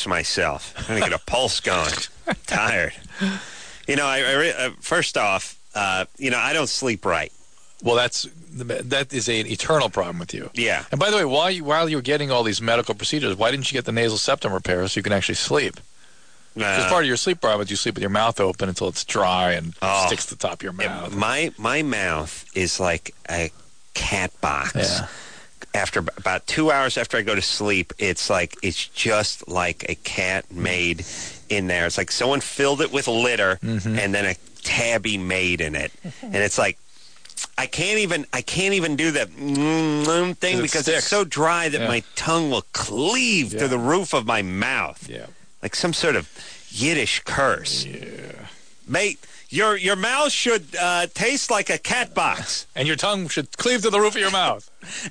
dose myself. I'm going to get a pulse going. I'm tired. You know, first off, you know, I don't sleep right. Well, that is an eternal problem with you. Yeah. And by the way, while you were getting all these medical procedures, why didn't you get the nasal septum repair so you can actually sleep? Because part of your sleep problem is you sleep with your mouth open until it's dry and sticks to the top of your mouth. My mouth is like a cat box. Yeah. After about 2 hours after I go to sleep, it's just like a cat made in there. It's like someone filled it with litter and then a tabby made in it, and it's like I can't even do that thing because it's so dry that my tongue will cleave to the roof of my mouth. Yeah. Like some sort of Yiddish curse. Yeah. Mate, your mouth should taste like a cat box. And your tongue should cleave to the roof of your mouth.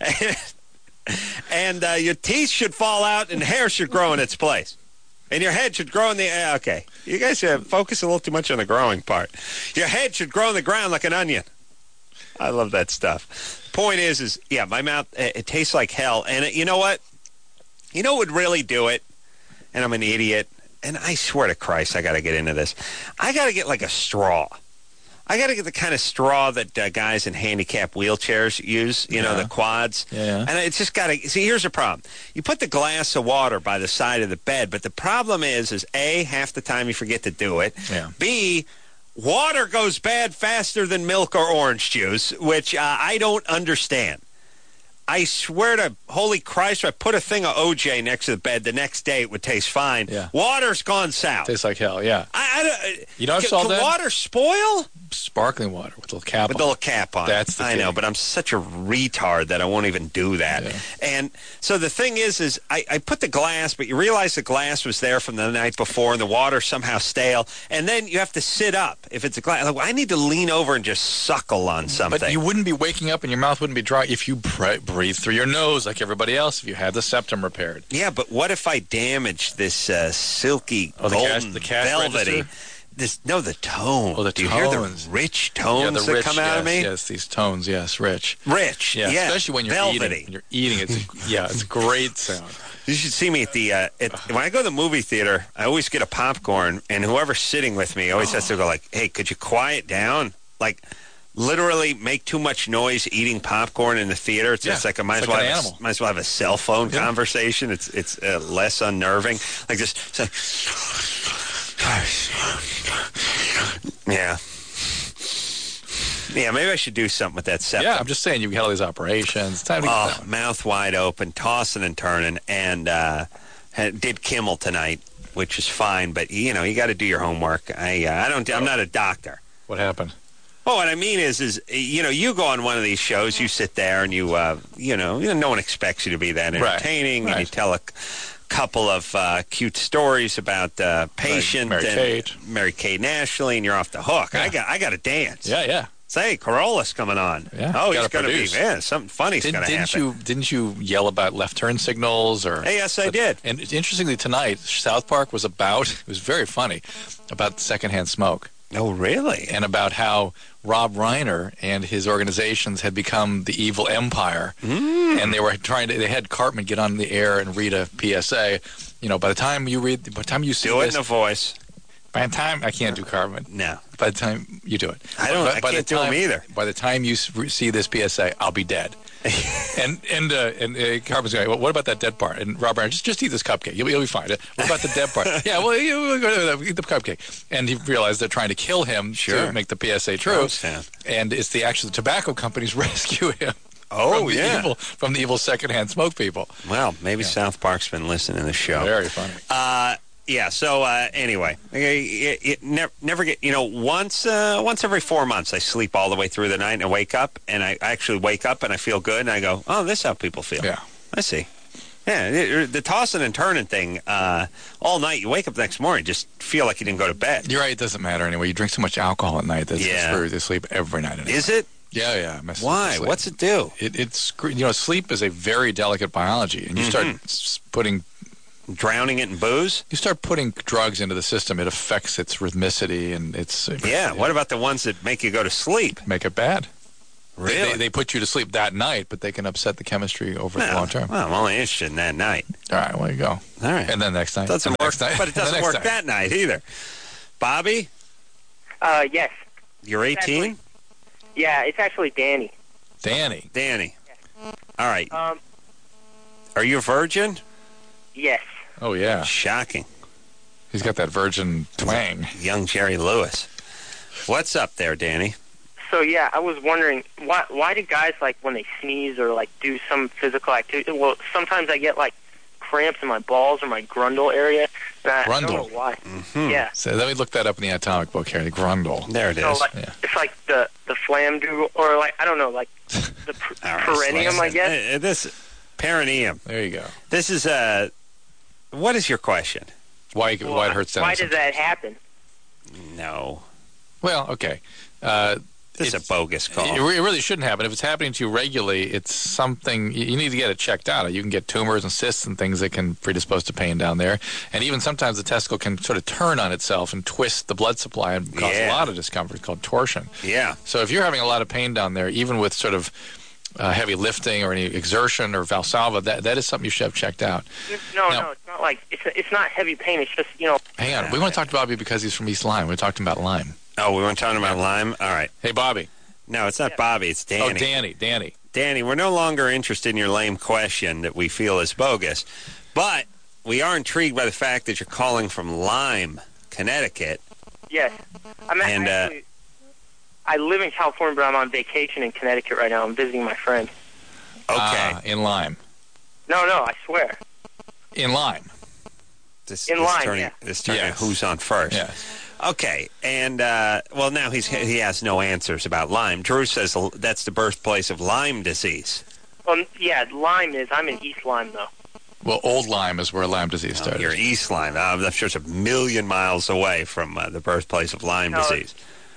and your teeth should fall out and hair should grow in its place. And your head should grow in the... okay. You guys focus a little too much on the growing part. Your head should grow in the ground like an onion. I love that stuff. Point is yeah, my mouth, it tastes like hell. And you know what? You know what would really do it? And I'm an idiot, and I swear to Christ, I got to get into this. I got to get like a straw. I got to get the kind of straw that guys in handicap wheelchairs use, you know, the quads. Yeah. And it's just got to... See, here's the problem. You put the glass of water by the side of the bed, but the problem is A, half the time you forget to do it. Yeah. B, water goes bad faster than milk or orange juice, which I don't understand. I swear to holy Christ, if I put a thing of OJ next to the bed, the next day it would taste fine. Yeah. Water's gone south. Tastes like hell, yeah. You know, I've can that. Water spoil? Sparkling water with a little cap on it. With a little cap on it. That's the thing. I know, but I'm such a retard that I won't even do that. Yeah. And so the thing is I put the glass, but you realize the glass was there from the night before and the water somehow stale. And then you have to sit up if it's a glass. Like, I need to lean over and just suckle on something. But you wouldn't be waking up and your mouth wouldn't be dry if you breathe through your nose like everybody else if you had the septum repaired. Yeah, but what if I damage this silky, golden, the cash velvety... register? The tone. Oh, the Do you tones. hear the rich tones that come out of me? Yes, these tones, yes, rich. Rich, yeah. Especially when you're velvety. eating. When you're eating, it's a great sound. You should see me at the, when I go to the movie theater, I always get a popcorn, and whoever's sitting with me always has to go like, hey, could you quiet down? Like, literally make too much noise eating popcorn in the theater. It's like I might as well have a cell phone conversation. It's less unnerving. Like this. Yeah. Yeah, maybe I should do something with that septum. Yeah, I'm just saying, you had all these operations. It's time to get that one. Mouth wide open, tossing and turning, and did Kimmel tonight, which is fine, but, you know, you got to do your homework. I'm not a doctor. What happened? Oh, what I mean is, you know, you go on one of these shows, you sit there, and no one expects you to be that entertaining, and you tell a couple of cute stories about patient Mary Kate and Ashley, and you're off the hook. Yeah. I got to dance. Yeah. Say, Corolla's coming on. Yeah, oh, he's going to be, something funny's going to happen. Didn't you yell about left turn signals? Hey, yes, I did. And interestingly, tonight, South Park was it was very funny, about secondhand smoke. Oh, really? And about how Rob Reiner and his organizations had become the evil empire. And they had Cartman get on the air and read a PSA. You know, by the time you see do it in a voice. By the time, I can't do Cartman. No. By the time you do it. I can't do him either. By the time you see this PSA, I'll be dead. and Cartman's going, well, what about that dead part? And Rob Reiner, just eat this cupcake. You'll be fine. What about the dead part? Yeah, well, eat the cupcake. And he realized they're trying to kill him to make the PSA true. And it's the tobacco companies rescue him. From the evil secondhand smoke people. Well, maybe South Park's been listening to the show. Very funny. So anyway, never get, once every 4 months I sleep all the way through the night and I wake up, and I actually wake up and I feel good, and I go, oh, this is how people feel. Yeah. I see. Yeah, the tossing and turning thing all night, you wake up the next morning, just feel like you didn't go to bed. You're right, it doesn't matter anyway. You drink so much alcohol at night that it's screws you to sleep every night anyway. Is it? Yeah. Why? What's it do? It's sleep is a very delicate biology, and you start drowning it in booze? You start putting drugs into the system, it affects its rhythmicity and its... what about the ones that make you go to sleep? Make it bad. Really? They put you to sleep that night, but they can upset the chemistry over the long term. Well, I'm only interested in that night. All right, well, you go. All right. And then next night. Doesn't work, night. but it doesn't work that night either. Bobby, Yes. you're 18? Yeah, it's actually Danny. Danny. All right. Are you a virgin? Yes. Oh, yeah. Shocking. He's got that virgin twang. Young Jerry Lewis. What's up there, Danny? So yeah, I was wondering why do guys like when they sneeze or like do some physical activity? Well, sometimes I get like cramps in my balls or my grundle area. And I don't know why. Mm-hmm. Yeah. So let me look that up in the atomic book here. The grundle. There it is. So, like, Yeah. It's like the flamdu or like I don't know, like the All right, perineum, so I guess. This perineum. There you go. This is what is your question? Why it hurts down. Why does that happen? No. Well, okay. This is a bogus call. It really shouldn't happen. If it's happening to you regularly, it's something you need to get it checked out. You can get tumors and cysts and things that can predispose to pain down there. And even sometimes the testicle can sort of turn on itself and twist the blood supply and cause a lot of discomfort. It's called torsion. Yeah. So if you're having a lot of pain down there, even with sort of heavy lifting or any exertion or Valsalva, that is something you should have checked out. No, it's not like it's not heavy pain. It's just Hang on, we want to talk to Bobby because he's from East Lyme. We're talking about Lyme. Oh, we weren't talking about Lyme? All right. Hey, Bobby. No, it's not Bobby. It's Danny. Oh, Danny. Danny, we're no longer interested in your lame question that we feel is bogus, but we are intrigued by the fact that you're calling from Lyme, Connecticut. Yes. I live in California, but I'm on vacation in Connecticut right now. I'm visiting my friend. Okay. In Lyme. No, I swear. In Lyme. This Lyme, turning, yeah. This turning Yes. who's on first. Yes. Okay, and well, now he has no answers about Lyme. Drew says that's the birthplace of Lyme disease. Yeah, Lyme is. I'm in East Lyme, though. Well, Old Lyme is where Lyme disease started. You're East Lyme. I'm sure it's a million miles away from the birthplace of Lyme disease.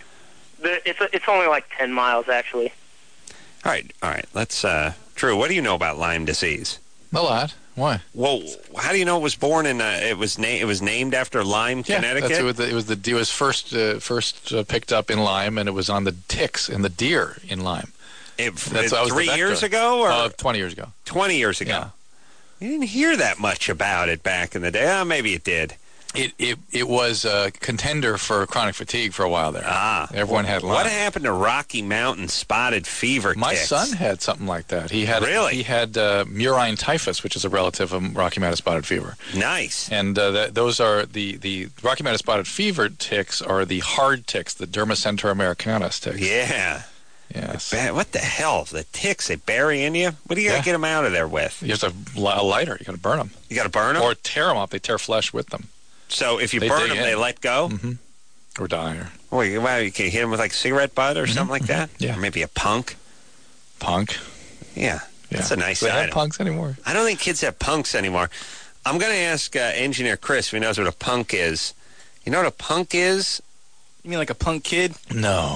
It's only like 10 miles, actually. All right. Let's. Drew, what do you know about Lyme disease? A lot. Why? Well, how do you know it was born in? It was named after Lyme, Connecticut. It was first picked up in Lyme, and it was on the ticks and the deer in Lyme. That's 3 years ago, or 20 years ago. 20 years ago. Yeah. You didn't hear that much about it back in the day. Maybe it did. It was a contender for chronic fatigue for a while there. Everyone had Lyme. What happened to Rocky Mountain spotted fever? My ticks? son had something like that. He had murine typhus, which is a relative of Rocky Mountain spotted fever. Nice. And those are the Rocky Mountain spotted fever ticks are the hard ticks, the Dermacentor americanus ticks. Yeah. Yes. What the hell? The ticks, they bury in you? What do you got to get them out of there with? You have to have a lighter. You got to burn them. You got to burn them? Or tear them up. They tear flesh with them. So if you burn them, they let go? Mm-hmm. Or die. Well, you can hit them with like cigarette butt or something like that? Yeah. Or maybe a punk? Punk? Yeah. That's a nice Do they item. have punks anymore? I don't think kids have punks anymore. I'm going to ask Engineer Chris if he knows what a punk is. You know what a punk is? You mean like a punk kid? No.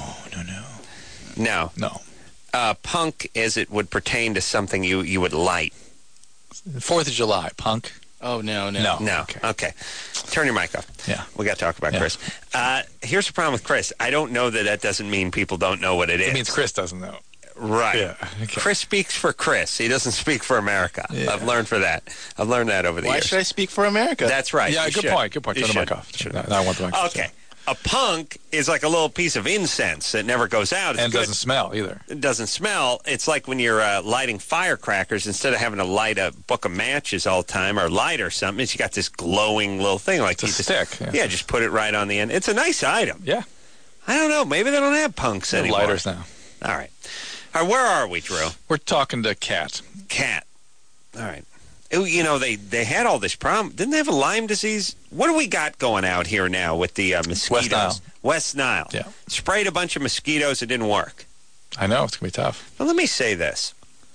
No. Punk, as it would pertain to something you would light. 4th of July, punk? Oh, no. No. Okay. Turn your mic off. Yeah. We got to talk about Chris. Here's the problem with Chris. I don't know that doesn't mean people don't know what it is. It means Chris doesn't know. Right. Yeah. Okay. Chris speaks for Chris. He doesn't speak for America. Yeah. I've learned that over the Why years. should I speak for America? That's right. Yeah, You good should. point. Turn You the mic should. off. No, I want the mic off. Okay. A punk is like a little piece of incense that never goes out. It's And good. doesn't smell either. It doesn't smell. It's like when you're lighting firecrackers, instead of having to light a book of matches all the time or light or something, you got this glowing little thing. Like It's a stick. Yeah, just put it right on the end. It's a nice item. Yeah. I don't know. Maybe they don't have punks They're anymore. lighters now. All right. Where are we, Drew? We're talking to Cat. Cat. All right. You know, they had all this problem. Didn't they have a Lyme disease? What do we got going out here now with the mosquitoes? West Nile. Yeah. Sprayed a bunch of mosquitoes. It didn't work. I know. It's going to be tough. But let me say this.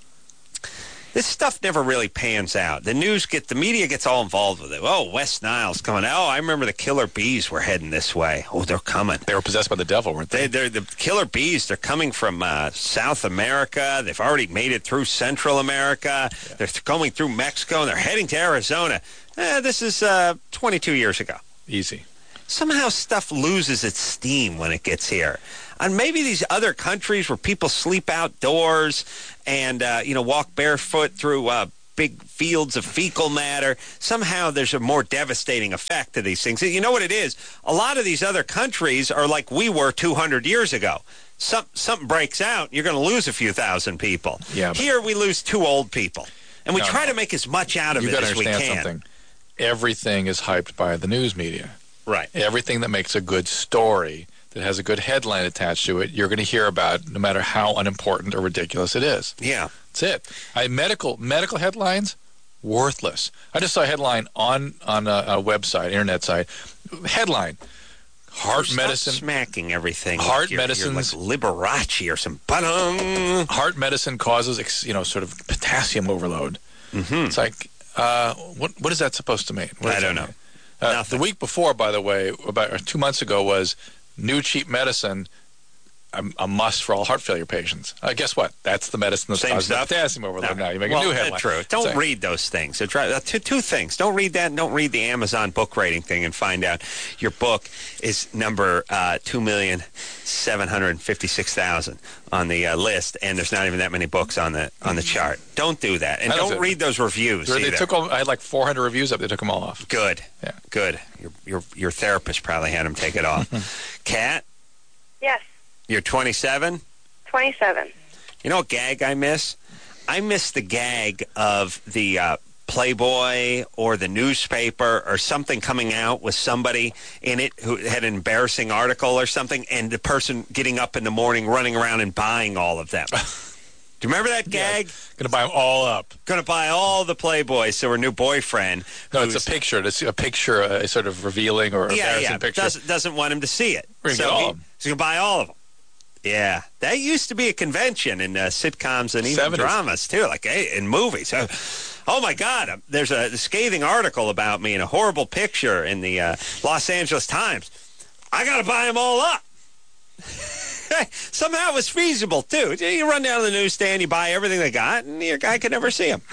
This stuff never really pans out. The media gets all involved with it. Oh, West Nile's coming. Oh, I remember the killer bees were heading this way. Oh, they're coming. They were possessed by the devil, weren't they? They're the killer bees. They're coming from South America. They've already made it through Central America. Yeah. They're going through Mexico, and they're heading to Arizona. This is 22 years ago. Easy. somehow stuff loses its steam when it gets here. And maybe these other countries where people sleep outdoors and, walk barefoot through big fields of fecal matter, somehow there's a more devastating effect to these things. You know what it is? A lot of these other countries are like we were 200 years ago. Something breaks out, you're going to lose a few thousand people. Yeah, here we lose 2 old people. And we try to make as much out of it as we can. You got to understand something. Everything is hyped by the news media. Right. Everything that makes a good story, that has a good headline attached to it, you're going to hear about no matter how unimportant or ridiculous it is. Yeah. That's it. Medical headlines, worthless. I just saw a headline on a website, internet site. Headline: Heart medicine. Smacking everything. Heart medicine. Like Liberace or some. Ba-dum. Heart medicine causes, sort of potassium overload. Mm-hmm. It's like, what is that supposed to mean? I don't know. The week before, by the way, about 2 months ago, was new cheap medicine. A must for all heart failure patients. Guess what? That's the medicine that causes potassium overload. Now you make a new headline. True. Don't read those things. So two things. Don't read that, and don't read the Amazon book rating thing and find out your book is number 2,756,000 on the list, and there's not even that many books on the chart. Don't do that, and don't read those reviews. They took I had like 400 reviews up. They took them all off. Good. Yeah. Good. Your therapist probably had them take it off. Kat? Yes. You're 27? 27. You know what gag I miss? I miss the gag of the Playboy or the newspaper or something coming out with somebody in it who had an embarrassing article or something, and the person getting up in the morning, running around and buying all of them. Do you remember that gag? Going to buy them all up. Going to buy all the Playboys so her new boyfriend. No, it's a picture. It's a picture, a sort of revealing or embarrassing picture. Doesn't want him to see it. So he's going to buy all of them. Yeah, that used to be a convention in sitcoms and even 70s. dramas, too, like in movies. Oh, my God, there's a scathing article about me and a horrible picture in the Los Angeles Times. I got to buy them all up. Somehow it was feasible, too. You run down to the newsstand, you buy everything they got, and your guy can never see them.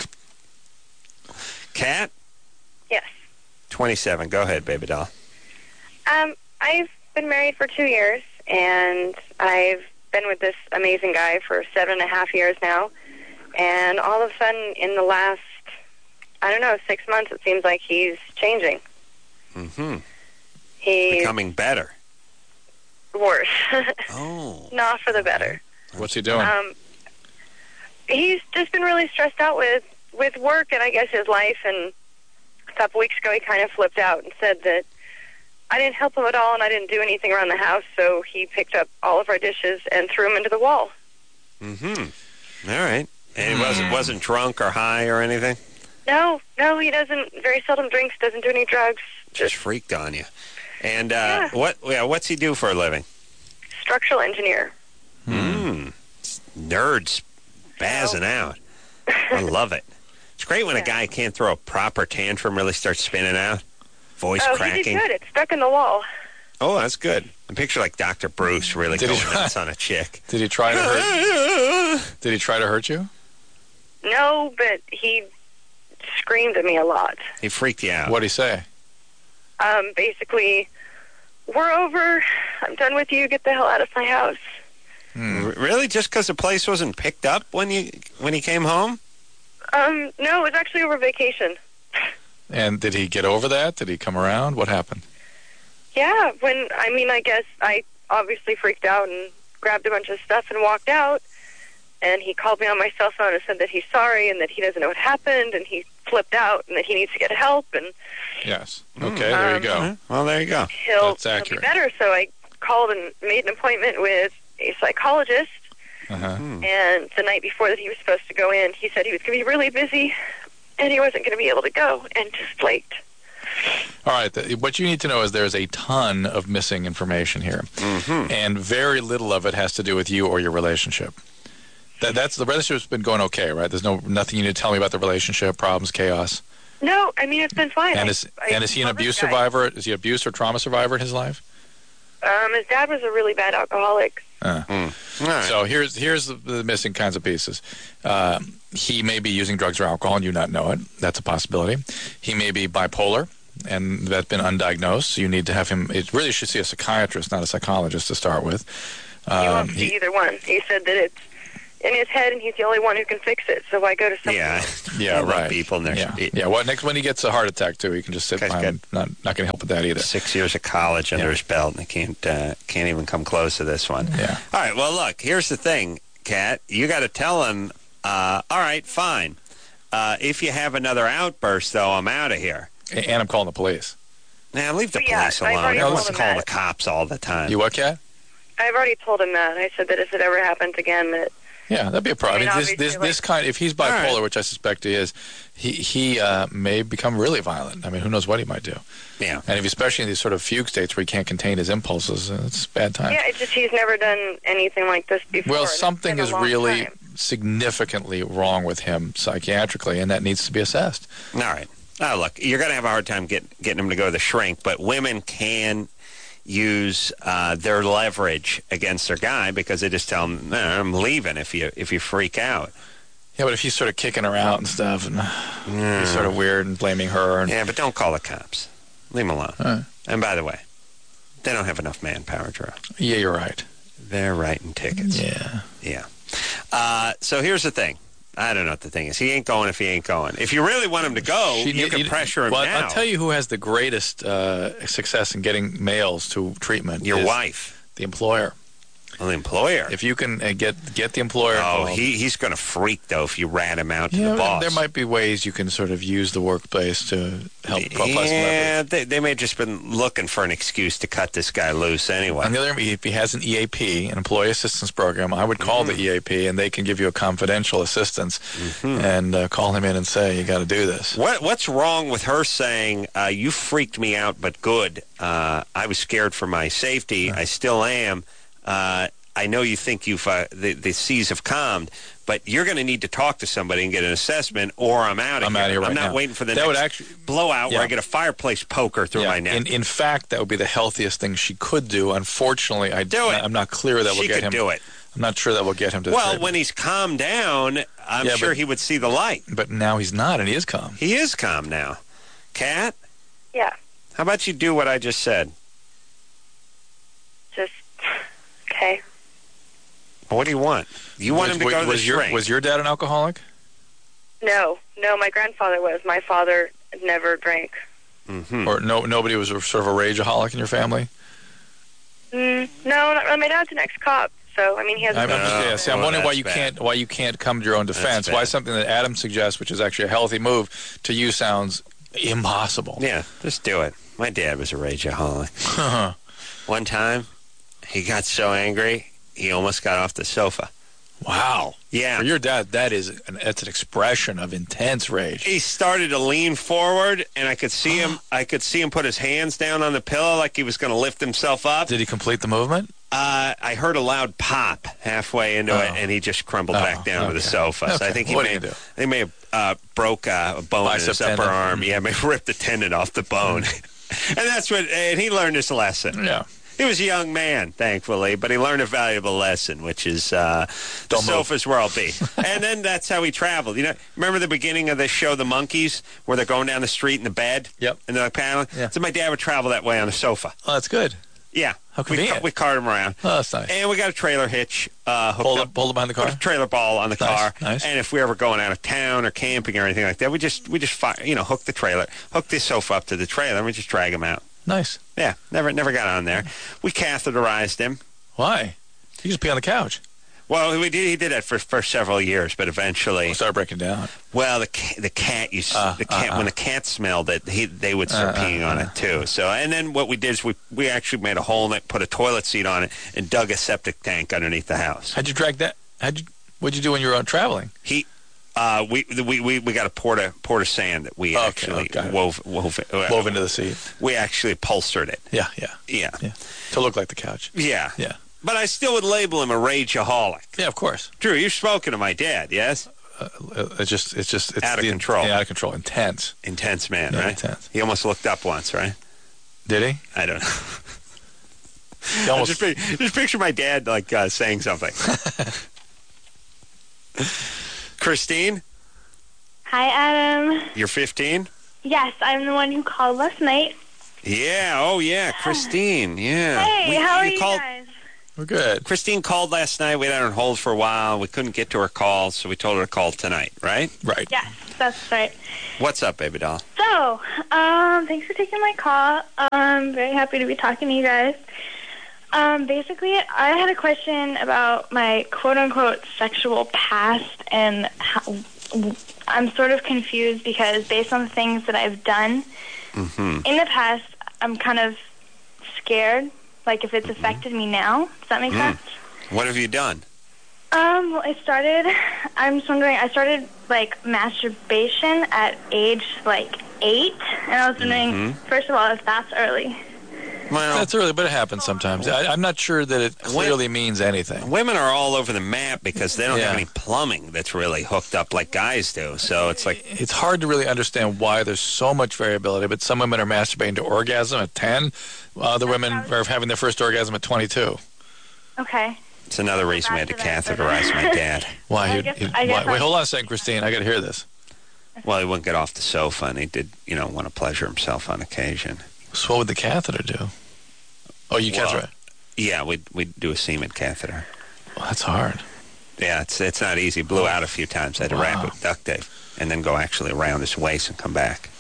Kat? Yes. 27. Go ahead, baby doll. I've been married for 2 years. And I've been with this amazing guy for 7.5 years now. And all of a sudden, in the last, 6 months, it seems like he's changing. Mm-hmm. He's becoming better. Worse. Oh. Not for the better. What's he doing? He's just been really stressed out with work and I guess his life. And a couple weeks ago, he kind of flipped out and said that I didn't help him at all, and I didn't do anything around the house, so he picked up all of our dishes and threw them into the wall. Mm-hmm. All right. And he wasn't drunk or high or anything? No, he doesn't. Very seldom drinks, doesn't do any drugs. Just freaked on you. And what's he do for a living? Structural engineer. Nerds spazzing out. I love it. It's great when a guy can't throw a proper tantrum, really starts spinning out. Voice cracking. He did good. It's stuck in the wall. Oh, that's good. I picture like Dr. Bruce really going nuts on a chick. Did he try to hurt? Did he try to hurt you? No, but he screamed at me a lot. He freaked you out. What'd he say? Basically, we're over. I'm done with you. Get the hell out of my house. Really? Just because the place wasn't picked up when he came home? No, it was actually over vacation. And did he get over that? Did he come around? What happened? Yeah, I guess I obviously freaked out and grabbed a bunch of stuff and walked out. And he called me on my cell phone and said that he's sorry and that he doesn't know what happened and he flipped out and that he needs to get help. And yes. Okay, there you go. Well, there you go. That's accurate. He'll be better. So I called and made an appointment with a psychologist. And the night before that he was supposed to go in, he said he was going to be really busy and he wasn't going to be able to go, and just flaked. All right. What you need to know is there's a ton of missing information here, and very little of it has to do with you or your relationship. That's the relationship's been going okay, right? There's nothing you need to tell me about the relationship, problems, chaos. No, it's been fine. And is he an abuse survivor? Is he an abuse or trauma survivor in his life? His dad was a really bad alcoholic. Right. So here's the missing kinds of pieces. He may be using drugs or alcohol and you not know it. That's a possibility. He may be bipolar. and that's been undiagnosed. So you need to have him. It really should see a psychiatrist, not a psychologist, to start with. He won't see either one. He said that it's in his head, and he's the only one who can fix it. So why go to someone else? Yeah, right. People in there. Yeah. Well, next when he gets a heart attack too, he can just sit behind. Not going to help with that either. 6 years of college under his belt, and he can't even come close to this one. Yeah. All right. Well, look. Here's the thing, Kat. You got to tell him. All right, fine. If you have another outburst, though, I'm out of here. And I'm calling the police. Now, leave the Yeah, police I've alone. already He wants to told him call that. the cops all the time. You what, Kat? I've already told him that. I said that if it ever happens again, that Yeah, that'd be a problem. I mean, This kind, if he's bipolar, right. which I suspect he is, he may become really violent. I mean, who knows what he might do? Yeah. And especially in these sort of fugue states where he can't contain his impulses, it's bad time. yeah, it's just he's never done anything like this before. Well, and it's something been a is long really time. significantly wrong with him psychiatrically, and that needs to be assessed. All right. Oh, look, you're going to have a hard time getting him to go to the shrink, but women can use their leverage against their guy because they just tell him, "No, I'm leaving if you freak out." Yeah, but if he's sort of kicking her out and stuff, and he's sort of weird and blaming her. And, Yeah, but don't call the cops. Leave him alone. Right. And by the way, they don't have enough manpower, Drew. Yeah, you're right. They're writing tickets. Yeah. Yeah. So here's the thing. I don't know what the thing is. He ain't going if he ain't going. If you really want him to go, you can pressure him well, now. I'll tell you who has the greatest success in getting males to treatment. Your is wife. the employer. Well, the employer. If you can get the employer Oh, involved. he's going to freak, though, if you rat him out to Yeah, the boss. there might be ways you can sort of use the workplace to help apply some leverage. Yeah, they may have just been looking for an excuse to cut this guy loose anyway. On the other hand, if he has an EAP, an employee assistance program, I would call the EAP, and they can give you a confidential assistance and call him in and say, you got to do this. What's wrong with her saying, you freaked me out, but good. I was scared for my safety. I still am. I know you think the seas have calmed, but you're going to need to talk to somebody and get an assessment, or I'm out of here. right I'm not now. waiting for the That would next actually- blowout where Yeah. I get a fireplace poker through my neck. In fact, that would be the healthiest thing she could do. Unfortunately, I'm not clear that will She get could him. do it. I'm not sure that will get him to. Well, treatment. when he's calmed down, I'm Yeah, sure but- he would see the light. But now he's not, and he is calm. He is calm now. Kat, Yeah, how about you do what I just said? just okay. What do you want? You want him to go to the shrink. Was your dad an alcoholic? No, my grandfather was. My father never drank. Or nobody was sort of a rageaholic in your family? No, not really. My dad's an ex-cop, so I mean he has. I'm Oh, wondering why that's you can't come to your own defense. Why bad. something that Adam suggests, which is actually a healthy move, to you sounds impossible. Yeah, just do it. My dad was a rageaholic. One time, he got so angry, he almost got off the sofa. Wow. Yeah. For your dad, that's an expression of intense rage. He started to lean forward, and I could see him. I could see him put his hands down on the pillow like he was going to lift himself up. Did he complete the movement? I heard a loud pop halfway into it, and he just crumbled back down to the sofa. So I think he may have broke a bone in his upper arm. Yeah, may have ripped the tendon off the bone. And that's what. And he learned his lesson. Yeah. He was a young man, thankfully, but he learned a valuable lesson, which is the sofa's where I'll be. And then that's how he traveled. You know, remember the beginning of the show, The Monkees, where they're going down the street in the bed? Yep. And they're like paddling? Yeah. So my dad would travel that way on the sofa. Oh, that's good. Yeah. How convenient. We carted him around. Oh, that's nice. And we got a trailer hitch hooked up. Hold it behind the car? Put a trailer ball on the car. Nice. And if we ever going out of town or camping or anything like that, we just hook the trailer, hook the sofa up to the trailer, and we just drag him out. Nice. Yeah, never got on there. We catheterized him. Why? You just pee on the couch. Well, he did that for several years, but eventually, Start breaking down. well, the cat when the cat smelled it, they would start peeing on it too. So, and then what we did is we actually made a hole in it, put a toilet seat on it, and dug a septic tank underneath the house. How'd you drag that? What'd you do when you were out traveling? We got a port of sand that we actually wove into the seat. We actually upholstered it. Yeah. Yeah. To look like the couch. Yeah. Yeah. But I still would label him a rageaholic. Yeah, of course. Drew, you've spoken to my dad, yes? It's out of control. Yeah, out of control. Intense. Intense man, Yeah, right? intense. He almost looked up once, right? Did he? I don't know. He almost. Just picture my dad like saying something. Christine, Hi, Adam. you're 15. Yes, I'm the one who called last night. Yeah. Oh, yeah. Christine. Yeah. Hey, how are you called, guys? We're good. Christine called last night. We had her on hold for a while. We couldn't get to her call, so we told her to call tonight, right? Right. Yes, that's right. What's up, baby doll? So, thanks for taking my call. I'm very happy to be talking to you guys. Basically, I had a question about my quote-unquote sexual past, and how, I'm sort of confused because based on the things that I've done in the past, I'm kind of scared, like if it's affected me now. Does that make sense? What have you done? Well, I'm just wondering, I started, like, masturbation at age, like, 8, and I was wondering, first of all, if that's early. Well, That's early, but it happens sometimes. I'm not sure that it clearly means anything. women are all over the map because they don't have Yeah. any plumbing that's really hooked up like guys do. So it's like, It's hard to really understand why there's so much variability, but some women are masturbating to orgasm at 10, while other women are having their first orgasm at 22. Okay. it's another reason we had to catheterize my dad. Why? I guess Wait, hold on a second, Christine. I got to hear this. Well, he wouldn't get off the sofa, and he did, want to pleasure himself on occasion. So what would the catheter do? Oh, you Well, catheter. Yeah, we'd do a semen catheter. Well, that's hard. Yeah, it's not easy. Blew out a few times. I had to wrap Wow. it with duct tape and then go actually around his waist and come back.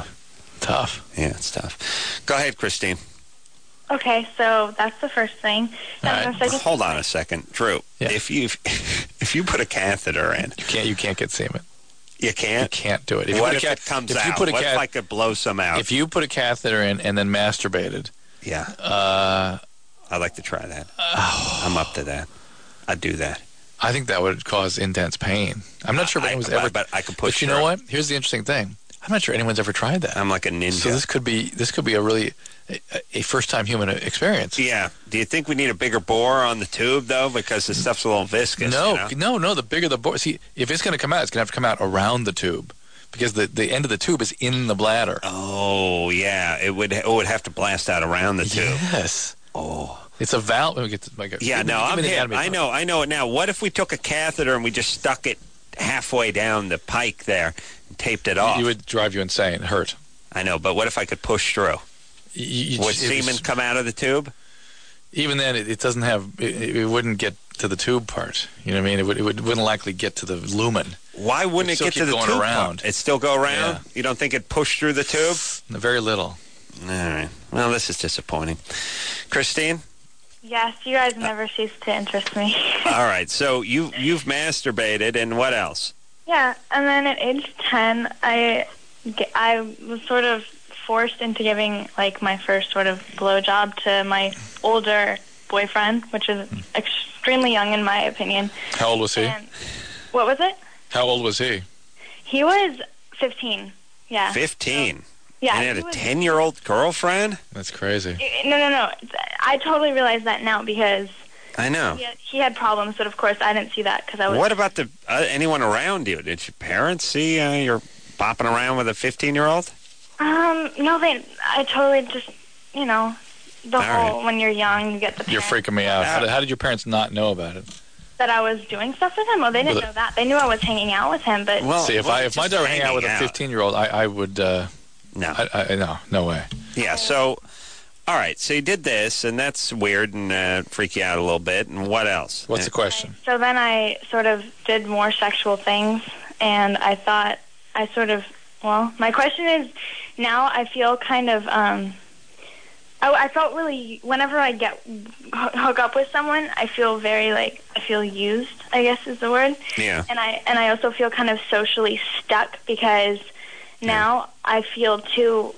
Tough. Yeah, it's tough. Go ahead, Christine. Okay, so that's the first thing. All And right. the second Hold on a second, Drew. Yeah. If you put a catheter in, You can't get semen. you You can't. can't do it. What if it comes out? What if I could blow some out? If you put a catheter in and then masturbated, Yeah, I'd like to try that. I'm up to that. I'd do that. I think that would cause intense pain. I'm not sure if anyone's ever. But I could push. But you know what? Here's the interesting thing. I'm not sure anyone's ever tried that. I'm like a ninja. So this could be a really a first time human experience. Yeah. Do you think we need a bigger bore on the tube though, because the stuff's a little viscous? No. The bigger the bore. See, if it's going to come out, it's going to have to come out around the tube, because the end of the tube is in the bladder. Oh yeah, it would have to blast out around the tube. Yes. Oh. It's a valve. Let me get to Yeah, no, I'm hip. I know it now. What if we took a catheter and we just stuck it halfway down the pike there and taped it off? You would drive you insane. It hurt. I know, but what if I could push through? Would semen come out of the tube? Even then, it doesn't have. It wouldn't get to the tube part. You know what I mean? It wouldn't likely get to the lumen. Why wouldn't it It'd get still to the keep tube going around. part? It still go around? Yeah. You don't think it pushed through the tube? Very little. All right. Well, this is disappointing. Christine? Yes, you guys never cease to interest me. All right. So you've masturbated, and what else? Yeah, and then at age 10, I was sort of forced into giving, like, my first sort of blowjob to my older boyfriend, which is extremely young in my opinion. How old was he? And, what was it? How old was he? He was 15. Yeah. 15. Yeah. And he had he a was- 10-year-old girlfriend? That's crazy. No. I totally realize that now because I know. he had problems, but of course I didn't see that because I was. What about the anyone around you? Did your parents see you're bopping around with a 15-year-old? No, I totally just, the whole, when you're young, you get the You're parents freaking me out. How did your parents not know about it? that I was doing stuff with him. Well, they didn't know that. They knew I was hanging out with him, but Well, See, if my daughter hang out with a 15-year-old, I would. No. No way. Yeah, so, all right, so you did this, and that's weird and freak you out a little bit, and what else? What's the question? so then I sort of did more sexual things, and I thought my question is, now I feel kind of, I felt really, whenever I hook up with someone, I feel very, I feel used, I guess is the word. Yeah. And I also feel kind of socially stuck because now I feel too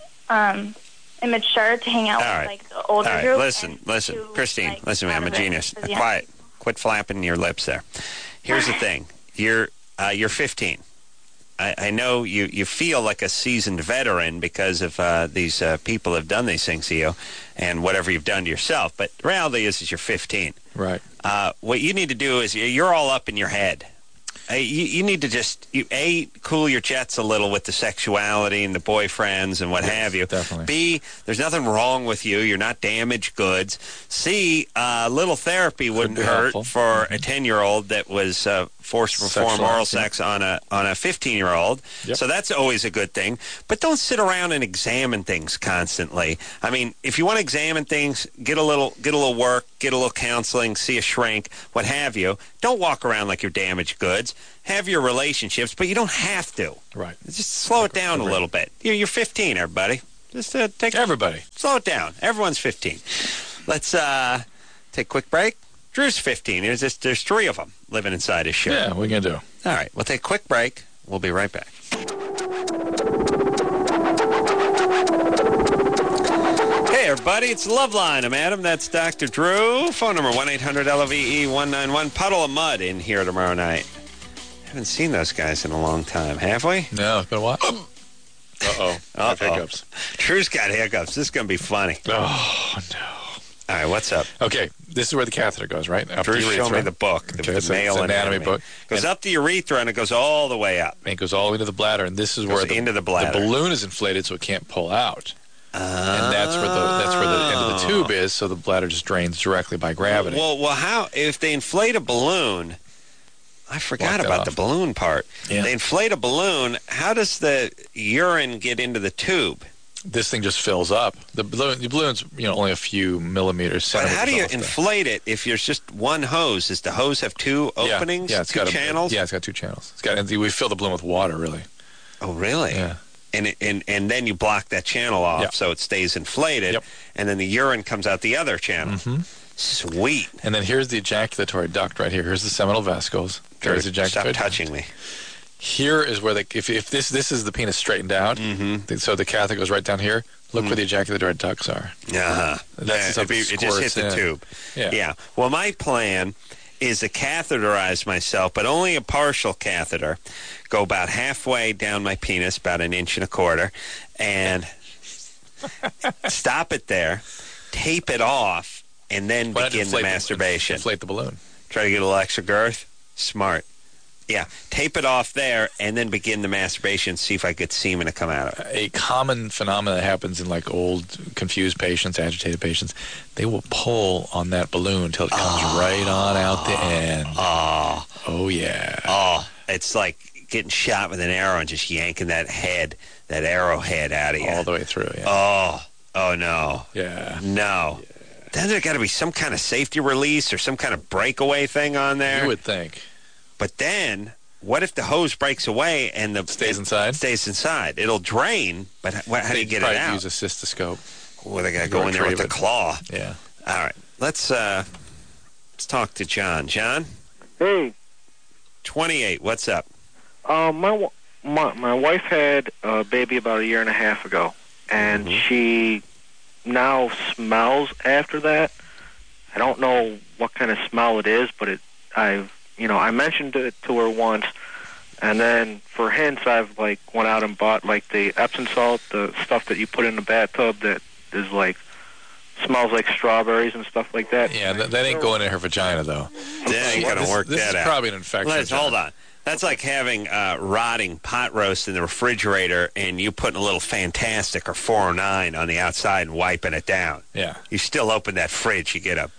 immature to hang out All right. with, the older All right, group. listen, and too, Christine, listen, man, I'm a out of it. genius. Yeah. Quiet. Quit flapping your lips there. Here's the thing. You're 15. I know you feel like a seasoned veteran because of these people have done these things to you and whatever you've done to yourself. But the reality is you're 15. Right. What you need to do is you're all up in your head. You need to just, cool your jets a little with the sexuality and the boyfriends and what have you. Definitely. B, there's nothing wrong with you. You're not damaged goods. C, little therapy wouldn't be hurt helpful. for a 10-year-old that was forced to perform Sexual oral acts, yeah. sex on a 15-year-old. Yep. So that's always a good thing. But don't sit around and examine things constantly. I mean, if you want to examine things, get a little work, get a little counseling, see a shrink, what have you. Don't walk around like you're damaged goods. Have your relationships, but you don't have to. Right. Just slow it down a little bit. You're 15, everybody. Just take Everybody. slow it down. Everyone's 15. Let's take a quick break. Drew's 15. There's 3 of them living inside his shirt. Yeah, what are you going to do? All right, we'll take a quick break. We'll be right back. Hey, everybody, it's Loveline. I'm Adam. That's Dr. Drew. Phone number 1-800-LOVE-191. Puddle of Mud in here tomorrow night. Haven't seen those guys in a long time, have we? No, it's been a while. Uh-oh. I have hiccups. Drew's got hiccups. This is going to be funny. Oh, no. All right, what's up? Okay, this is where the catheter goes, right? Up Drew the urethra. showed me the book, the Okay, it's male an anatomy book. Goes up the urethra and it goes all the way up. And it goes all the way to the bladder, and this is where into the bladder. the balloon is inflated so it can't pull out. And that's where the end of the tube is, so the bladder just drains directly by gravity. Well, how if they inflate a balloon? I forgot that about off. the balloon part. Yeah. They inflate a balloon. How does the urine get into the tube? This thing just fills up. The balloon's only a few millimeters. But how do you centimeters off inflate it if there's just one hose? Does the hose have 2 openings? Yeah, it's two got channels. Yeah, it's got 2 channels. And we fill the balloon with water, really. Oh, really? Yeah. And then you block that channel off Yep. so it stays inflated, Yep. and then the urine comes out the other channel. Mm-hmm. Sweet. And then here's the ejaculatory duct right here. Here's the seminal vesicles. There's the Stop ejaculatory duct. touching me. Here is where if this is the penis straightened out, so the catheter goes right down here. Look where the ejaculatory ducts are. Uh-huh. That's it just hit the tube. Yeah. Well, my plan is to catheterize myself, but only a partial catheter. Go about halfway down my penis, about 1.25 inches, and stop it there, tape it off, and then Why not begin the inflate masturbation. Inflate the balloon. Try to get a little extra girth. Smart. Yeah, tape it off there, and then begin the masturbation. See if I get semen to come out of it. A common phenomenon that happens in like old, confused patients, agitated patients, they will pull on that balloon until it comes right on out the end. Oh yeah. Oh, it's like getting shot with an arrow and just yanking that arrowhead out of you. All the way through. Yeah. Oh no. Yeah. No. Then there's got to be some kind of safety release or some kind of breakaway thing on there. You would think. But then, what if the hose breaks away and Stays inside? Stays inside. It'll drain, but how do you get it Probably out? use a cystoscope. Well, they got to go in there with the claw. Yeah. All right. Let's talk to John. John, Hey, 28. What's up? my wife had a baby about 1.5 years ago, and she now smells after that. I don't know what kind of smell it is, but I mentioned it to her once, and then for hints, I've went out and bought the Epsom salt, the stuff that you put in the bathtub that is smells like strawberries and stuff like that. Yeah, that ain't going in her vagina though. Yeah, you got to work this that is out. probably an infection. Let's John. hold on. That's like having rotting pot roast in the refrigerator and you putting a little Fantastic or 409 on the outside and wiping it down. Yeah. You still open that fridge, you get a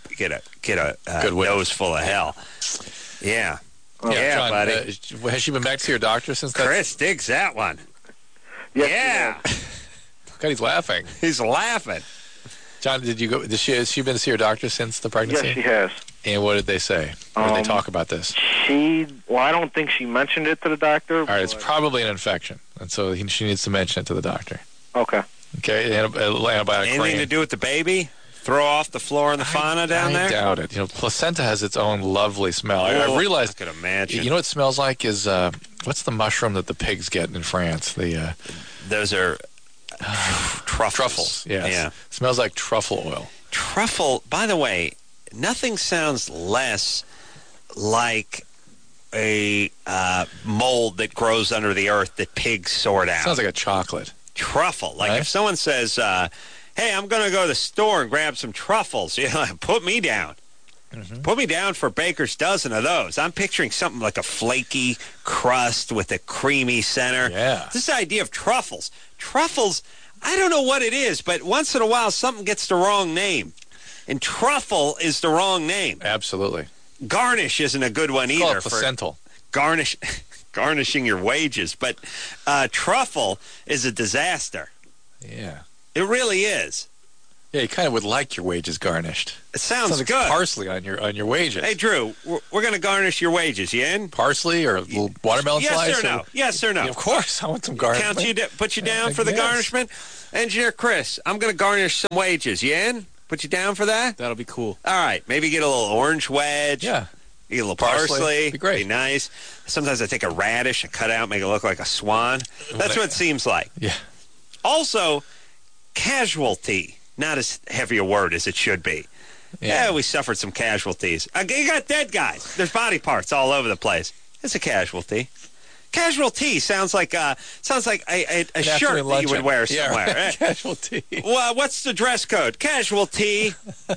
Good whiff. nose full of hell. Yeah. Yeah, John, buddy. has she been back to see her doctor since that? Chris digs that one. Yes, Yeah. God, he's laughing. He's laughing. John, has she been to see her doctor since the pregnancy? Yes, she has. And what did they say? Or did they talk about this? I don't think she mentioned it to the doctor. All right, it's probably an infection, and so she needs to mention it to the doctor. Okay. Okay, antibiotic Anything cream. to do with the baby? Throw off the floor in the fauna down I there? doubt it. Placenta has its own lovely smell. I Oh, realized. I could imagine. You know what it smells like is what's the mushroom that the pigs get in France? The Those are truffles. truffles. Yes. Yeah. Smells like truffle oil. Truffle, by the way, nothing sounds less like a mold that grows under the earth that pigs sort out. Sounds like a chocolate. Truffle. Like Right? if someone says, hey, I'm going to go to the store and grab some truffles, put me down. Put me down for a baker's dozen of those. I'm picturing something like a flaky crust with a creamy center. Yeah. This idea of truffles. Truffles, I don't know what it is, but once in a while something gets the wrong name. And truffle is the wrong name. Absolutely. Garnish isn't a good one It's called either. placental. garnishing your wages, but truffle is a disaster. Yeah. It really is. Yeah, you kind of would like your wages garnished. It sounds like good. Parsley on your wages. Hey, Drew, we're going to garnish your wages. You in? Parsley or a little watermelon slice? Yes or no? Yes or no? Yeah, of course, I want some garnishment. Put you down for the garnishment? Engineer Chris, I'm going to garnish some wages. You in? Put you down for that? That'll be cool. All right. Maybe get a little orange wedge. Yeah. Get a little parsley. Be great. Be nice. Sometimes I take a radish, I cut out, make it look like a swan. That's what it seems like. Yeah. Also, casualty. Not as heavy a word as it should be. Yeah, we suffered some casualties. You got dead guys. There's body parts all over the place. It's a casualty. Casualty sounds like a shirt that you would wear somewhere. Yeah, right. Casualty. Well, what's the dress code? Casualty.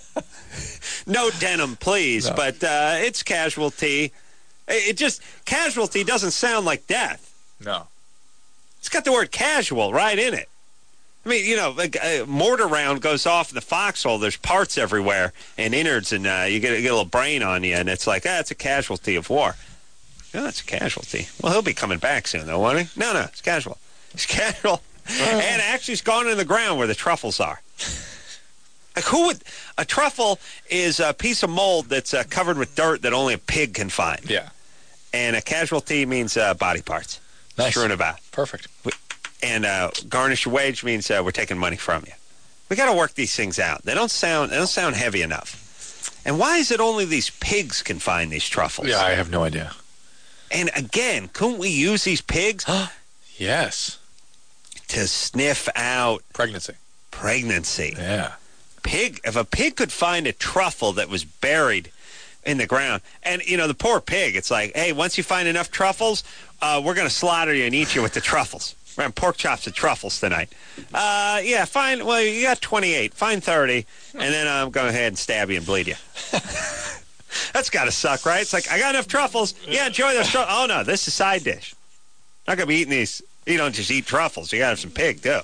No denim, please. No. But it's casualty. Casualty doesn't sound like death. No. It's got the word casual right in it. I mean, a mortar round goes off in the foxhole. There's parts everywhere and innards, and you get a little brain on you, and it's like, it's a casualty of war. No, it's a casualty. Well, he'll be coming back soon, though, won't he? No, it's casual. It's casual. And actually, it's gone in the ground where the truffles are. Like, a truffle is a piece of mold that's covered with dirt that only a pig can find. Yeah. And a casualty means body parts. Nice. Strewn about. Perfect. And garnish your wage means we're taking money from you. We got to work these things out. They don't sound heavy enough. And why is it only these pigs can find these truffles? Yeah, I have no idea. And again, couldn't we use these pigs? Yes. To sniff out pregnancy. Yeah. If a pig could find a truffle that was buried in the ground, and the poor pig, it's like, hey, once you find enough truffles, we're going to slaughter you and eat you with the truffles. We're having pork chops and truffles tonight. Fine. Well, you got 28. Fine 30. And then I'm going ahead and stab you and bleed you. That's got to suck, right? It's like, I got enough truffles. Yeah, enjoy those truffles. Oh, no, this is a side dish. Not going to be eating these. You don't just eat truffles. You got to have some pig, too.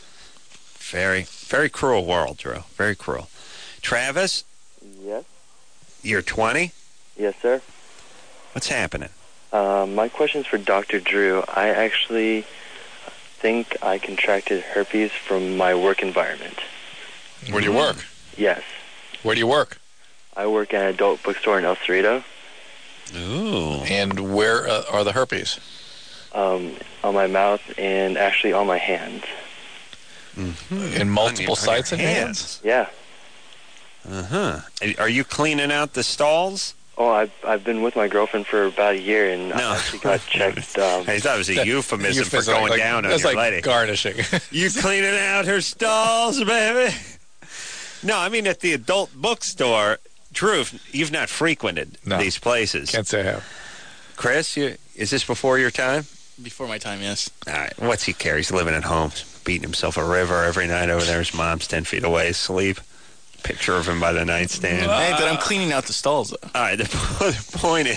Very, very cruel world, Drew. Very cruel. Travis? Yes? You're 20? Yes, sir. What's happening? My question's for Dr. Drew. I actually think I contracted herpes from my work environment. Where do you work? Yes. Where do you work? I work at an adult bookstore in El Cerrito. Ooh. And where are the herpes? On my mouth and actually on my hands. Mm-hmm. In multiple sites in your hands? Yeah. Uh-huh. Are you cleaning out the stalls? Oh, I've been with my girlfriend for about a year, and I actually got checked. I thought it was a euphemism for going down on your lady. lady. That's like garnishing. You cleaning out her stalls, baby? No, I mean at the adult bookstore. Drew, you've not frequented these places. Can't say I have. Chris, is this before your time? Before my time, yes. All right. What's he care? He's living at home, beating himself a river every night over there. His mom's 10 feet away asleep. Picture of him by the nightstand. Hey, but I'm cleaning out the stalls, though. All right. The point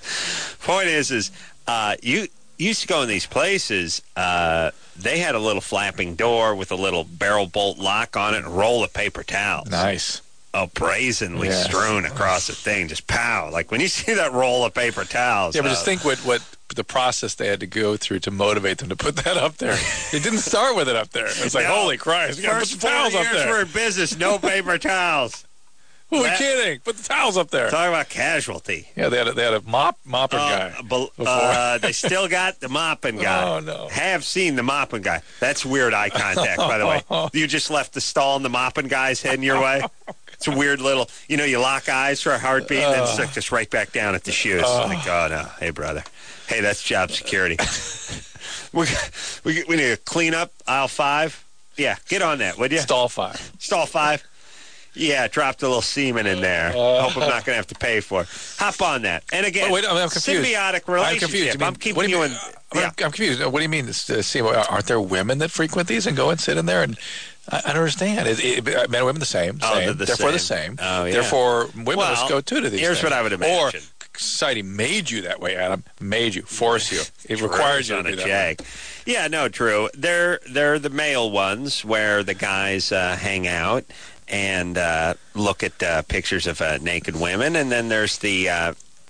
is, you used to go in these places. They had a little flapping door with a little barrel bolt lock on it and a roll of paper towels. Nice. Brazenly strewn across the thing. Just pow. Like when you see that roll of paper towels. Yeah, but just think what the process they had to go through to motivate them to put that up there. It didn't start with it up there. It was like, holy Christ, you got to put the towels up there. First 4 years for business, no paper towels. Who are kidding? Put the towels up there. Talking about casualty. Yeah, they had a mopping guy. They still got the mopping guy. Oh, no. Have seen the mopping guy. That's weird eye contact, by the way. You just left the stall and the mopping guy's heading your way. It's a weird little, you lock eyes for a heartbeat and then stick just right back down at the shoes. Like, oh, no. Hey, brother. Hey, that's job security. we need to clean up aisle 5. Yeah, get on that, would you? Stall 5. Stall 5. Yeah, dropped a little semen in there. Hope I'm not going to have to pay for it. Hop on that. And again, wait, I'm confused. Symbiotic relationship. I'm keeping you in. I'm confused. What do you mean? Aren't there women that frequent these and go and sit in there? And I don't understand. Men and women the same. Therefore the same. Oh, yeah. Therefore, women must go too to these Here's things. what I would imagine. Or society made you that way, Adam. Made you. Forced you. It requires you to be that way. Yeah, no, Drew. They're the male ones where the guys hang out and look at pictures of naked women. And then there's the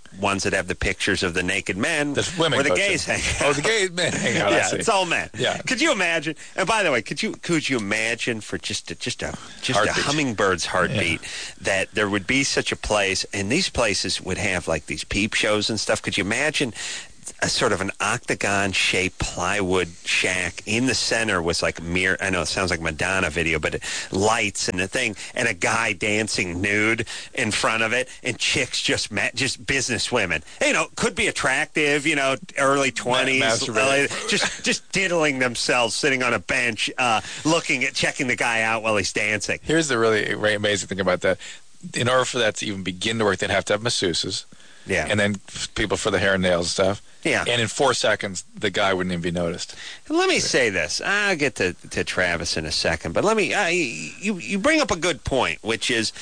ones that have the pictures of the naked men. There's women where the coaching. gays hang out. Oh, the gay men hang out. I Yeah, see. it's all men. Yeah. Could you imagine? And by the way, could you imagine for just a Heartbeat. hummingbird's heartbeat that there would be such a place, and these places would have like these peep shows and stuff. Could you imagine a sort of an octagon-shaped plywood shack in the center was like a mirror? I know it sounds like a Madonna video, but lights and a thing, and a guy dancing nude in front of it, and chicks just business women. You know, could be attractive. You know, early 20s, Masturbating. just diddling themselves, sitting on a bench, checking the guy out while he's dancing. Here's the really amazing thing about that. In order for that to even begin to work, they'd have to have masseuses. Yeah. And then people for the hair and nails and stuff. Yeah. And in 4 seconds, the guy wouldn't even be noticed. Let me say this. I'll get to Travis in a second, but let me. You bring up a good point, which is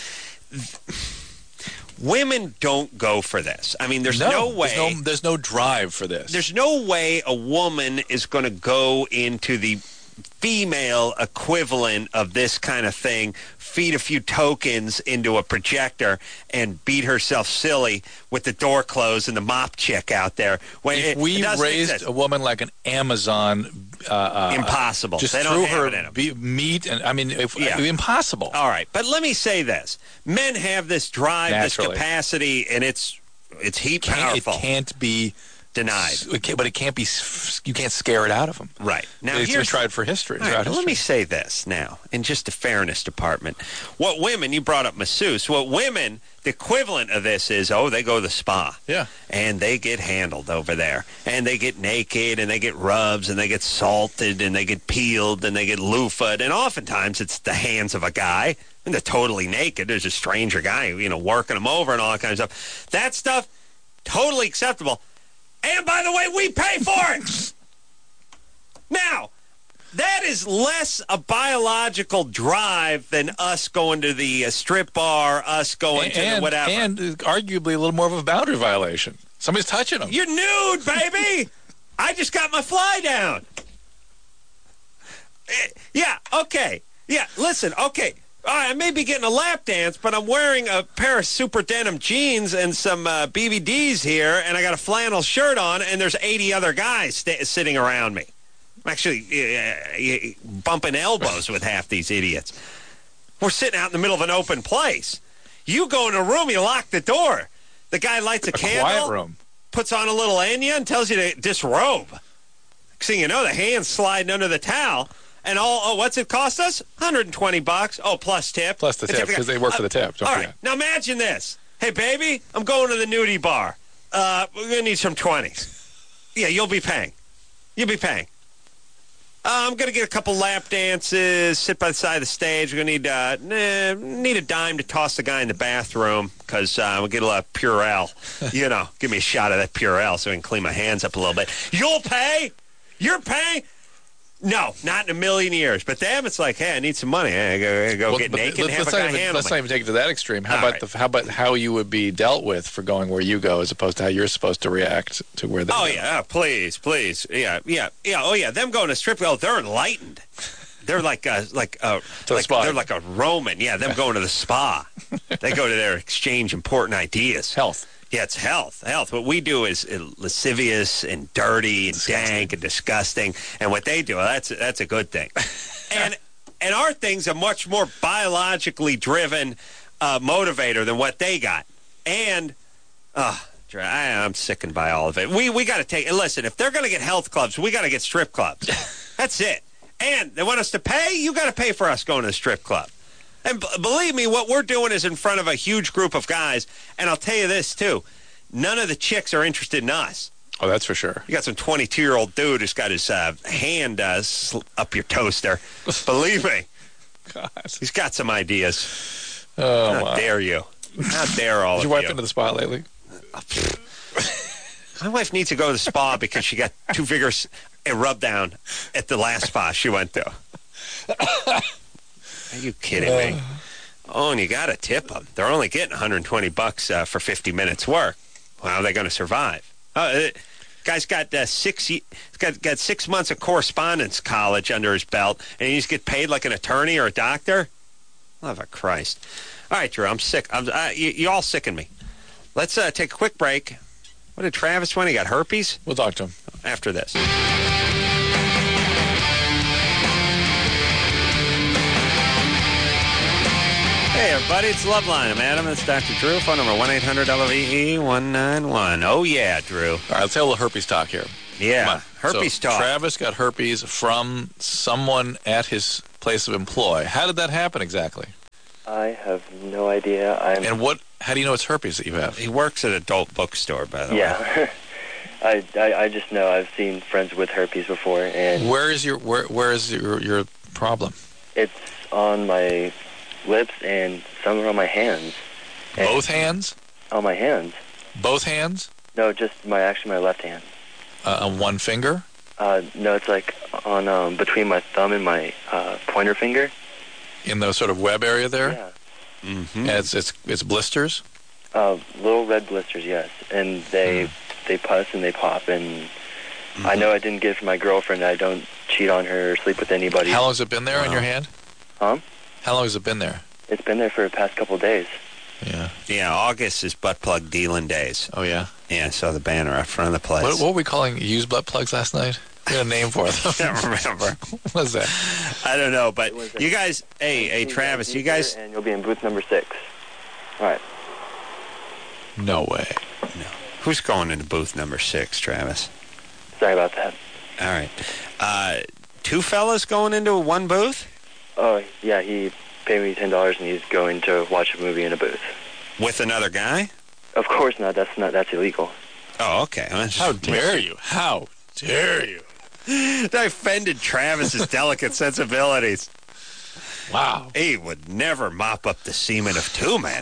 women don't go for this. I mean, there's no way. There's no drive for this. There's no way a woman is going to go into the female equivalent of this kind of thing, feed a few tokens into a projector, and beat herself silly with the door closed and the mop chick out there. If we raised a woman like an Amazon... impossible. Just they threw don't have her it in them. meat, and I mean, impossible. All right, but let me say this. Men have this drive, Naturally. this capacity, and it's heat powerful. It can't be... denied. But it can't be. You can't scare it out of them. Right. Now, it's been tried for history. All right, let me say this now, in just the fairness department. What women, you brought up masseuse, what women, the equivalent of this is, they go to the spa. Yeah. And they get handled over there. And they get naked, and they get rubs, and they get salted, and they get peeled, and they get loofah'd. And oftentimes it's the hands of a guy, and they're totally naked. There's a stranger guy, working them over and all that kind of stuff. That stuff, totally acceptable. And by the way, we pay for it. Now, that is less a biological drive than us going to the strip bar, us going to the whatever. And arguably a little more of a boundary violation. Somebody's touching them. You're nude, baby. I just got my fly down. Yeah, okay. Yeah, listen, okay. All right, I may be getting a lap dance, but I'm wearing a pair of super denim jeans and some BVDs here, and I got a flannel shirt on, and there's 80 other guys sitting around me. I'm actually bumping elbows with half these idiots. We're sitting out in the middle of an open place. You go in a room, you lock the door. The guy lights a candle, quiet room, puts on a little Enya, and tells you to disrobe. Next thing you know, the hand's sliding under the towel. And what's it cost us? $120. Oh, plus tip. Plus the tip, because they work for the tip. All right. Now imagine this. Hey, baby, I'm going to the nudie bar. We're going to need some 20s. Yeah, you'll be paying. You'll be paying. I'm going to get a couple lap dances, sit by the side of the stage. We're going to need a dime to toss the guy in the bathroom because we'll get a lot of Purell. Give me a shot of that Purell so I can clean my hands up a little bit. You'll pay? You're paying? No, not in a million years. But them, it's like, hey, I need some money. I go get naked and have a guy handle me. Let's not even take it to that extreme. How about how you would be dealt with for going where you go as opposed to how you're supposed to react to where they go? Yeah, please. Yeah. Oh, yeah, them going to strip club, they're enlightened. They're like a Roman. Yeah, them going to the spa. They go to there, exchange important ideas. Health. Yeah, it's health. What we do is lascivious and dirty and dank and disgusting. And what they do, that's a good thing. and our thing's a much more biologically driven motivator than what they got. And I'm sickened by all of it. We got to take. Listen, if they're going to get health clubs, we got to get strip clubs. That's it. And they want us to pay. You got to pay for us going to the strip club. And believe me, what we're doing is in front of a huge group of guys. And I'll tell you this, too. None of the chicks are interested in us. Oh, that's for sure. You got some 22-year-old dude who's got his hand up your toaster. Believe me. God. He's got some ideas. Oh, How dare you? How dare all of you? Did your wife into the spa lately? My wife needs to go to the spa because she got too vigorous a rub down at the last spa she went to. Are you kidding me? Oh, and you got to tip them. They're only getting $120 for 50 minutes work. How are they going to survive? Guy's got 6 months of correspondence college under his belt, and he just get paid like an attorney or a doctor? Love of Christ. All right, Drew, I'm sick. You all sicken me. Let's take a quick break. What did Travis win? He got herpes? We'll talk to him. After this. Hey, everybody, it's Loveline. I'm Adam. It's Dr. Drew. Phone number 1-800-LOVE-191. Oh, yeah, Drew. All right, let's have a little herpes talk here. Yeah, herpes so, talk. Travis got herpes from someone at his place of employ. How did that happen exactly? I have no idea. And how do you know it's herpes that you have? He works at an adult bookstore, by the way. Yeah. I just know I've seen friends with herpes before, and Where is your problem? it's on my lips and some are on my hands. And Both hands? on my hands. Both hands? No, just my left hand. On one finger? No, it's like on between my thumb and my pointer finger. In the sort of web area there? Yeah. Mm-hmm. And it's blisters? Little red blisters, yes, and they pus and they pop, and I know I didn't get it from my girlfriend. I don't cheat on her or sleep with anybody. How long has it been there on your hand? Huh? How long has it been there? It's been there for the past couple of days. Yeah. Yeah, August is butt plug dealing days. Oh, yeah? Yeah, I saw the banner out front of the place. What were we calling used butt plugs last night? We had a name for them. I don't remember. What was that? I don't know, but you guys, hey, Travis, you guys... And you'll be in booth number 6. All right. No way. No. Who's going into booth number 6, Travis? Sorry about that. All right. Two fellas going into one booth? Oh, yeah, he paid me $10 and he's going to watch a movie in a booth. With another guy? Of course not. That's illegal. Oh, okay. How dare you? How dare you? That offended Travis's delicate sensibilities. Wow. He would never mop up the semen of two men.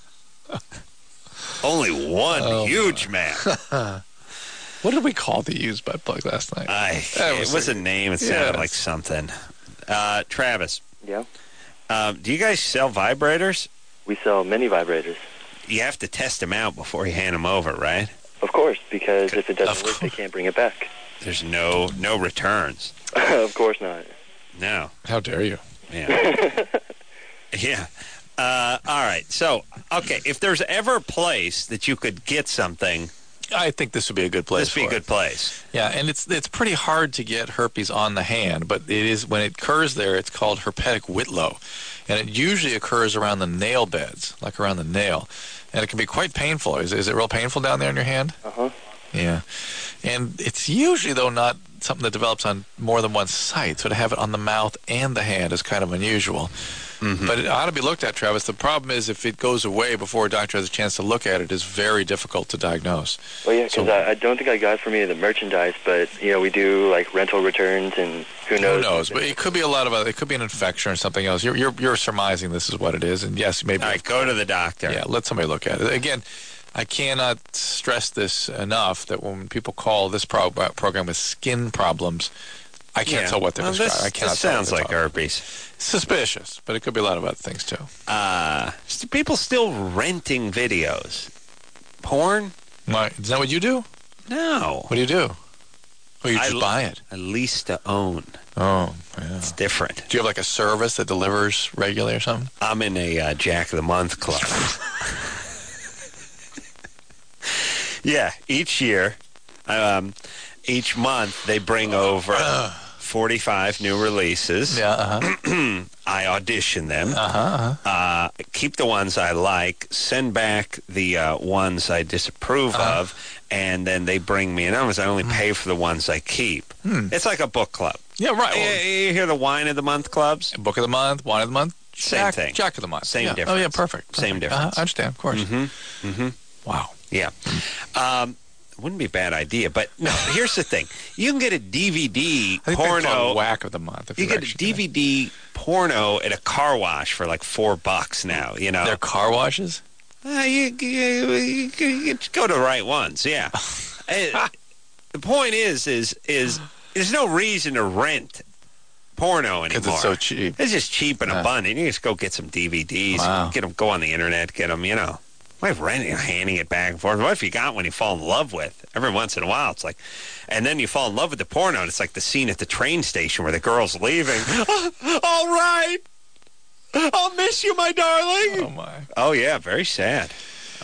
Only one huge man. What did we call the used butt plug last night? It was a name. It sounded like something. Travis. Yeah? Do you guys sell vibrators? We sell many vibrators. You have to test them out before you hand them over, right? Of course, because if it doesn't work, they can't bring it back. There's no returns. Of course not. No. How dare you? Yeah. Yeah. All right. So, okay, if there's ever a place that you could get something, I think this would be a good place. this would be a good place. Yeah, and it's pretty hard to get herpes on the hand, but it is when it occurs there, it's called herpetic whitlow, and it usually occurs around the nail beds, like around the nail, and it can be quite painful. Is it real painful down there in your hand? Uh-huh. Yeah, and it's usually though not something that develops on more than one site, so to have it on the mouth and the hand is kind of unusual. Mm-hmm. But it ought to be looked at, Travis. The problem is if it goes away before a doctor has a chance to look at it, it's very difficult to diagnose. Well, yeah, because I don't think I got from any of the merchandise, but, we do, like, rental returns, and who knows? Who knows? But it could be a lot of other, it could be an infection or something else. You're surmising this is what it is, and yes, maybe. All right, go to the doctor. Yeah, let somebody look at it. Again, I cannot stress this enough that when people call this program with skin problems, I can't tell what they're describing. I cannot this tell sounds what like they're herpes. Suspicious, but it could be a lot of other things too. People still renting videos. Porn? Is that what you do? No. What do you do? Oh, you just buy it. I lease to own. Oh, yeah. It's different. Do you have like a service that delivers regularly or something? I'm in a Jack of the Month club. Yeah, each year, each month they bring over 45 new releases. Yeah, I audition them. Keep the ones I like, send back the ones I disapprove of, and then they bring me. In other words, I only pay for the ones I keep. It's like a book club. Yeah, right. You hear the Wine of the Month clubs? Book of the month, wine of the month, Same thing. Jack of the month. Same difference. Oh, yeah, perfect. Same difference. I understand, of course. Wow. Yeah. Wouldn't be a bad idea, but no, here's the thing. You can get a DVD I think they call porno. it whack of the month. You get a DVD porno at a car wash for like $4 now, They're car washes? You go to the right ones, yeah. The point is there's no reason to rent porno anymore. Because it's so cheap. It's just cheap and abundant. You just go get some DVDs, go on the internet, get them, Why renting, handing it back and forth? What if you got one you fall in love with? Every once in a while, it's like, and then you fall in love with the porno, and it's like the scene at the train station where the girl's leaving. All right. I'll miss you, my darling. Oh, my. Oh, yeah, very sad.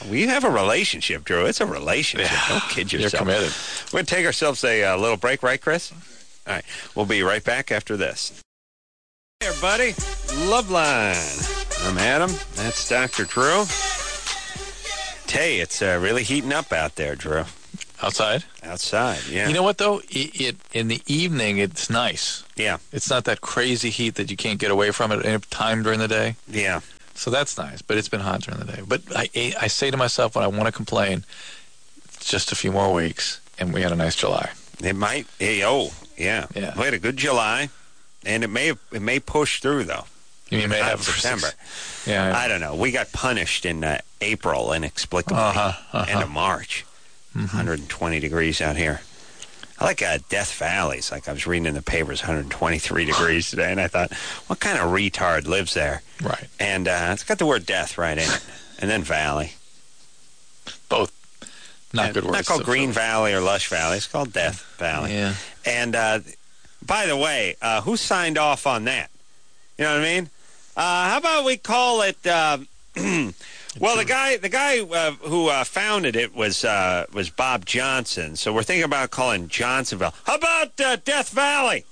We have a relationship, Drew. It's a relationship. Yeah. Don't kid You're yourself. committed. We're going to take ourselves a little break, right, Chris? All right. We'll be right back after this. Hey, everybody. Loveline. I'm Adam. That's Dr. Drew. Hey, it's really heating up out there, Drew. Outside? Outside, yeah. You know what, though? It in the evening, it's nice. Yeah. It's not that crazy heat that you can't get away from at any time during the day. Yeah. So that's nice, but it's been hot during the day. But I say to myself when I want to complain, it's just a few more weeks, and we had a nice July. It might. Yeah. We had a good July, and it may push through, though. You may have September. Yeah. I don't know. We got punished in April inexplicably. End of March. 120 degrees out here. I like Death Valley's. Like I was reading in the papers, 123 degrees today, and I thought, what kind of retard lives there? Right. And it's got the word death right in it. And then Valley. Both. Not good words. Not called Green Valley or Lush Valley. It's called Death Valley. Yeah. And by the way, who signed off on that? You know what I mean? How about we call it? Well, the guy who founded it was Bob Johnson. So we're thinking about calling Johnsonville. How about Death Valley?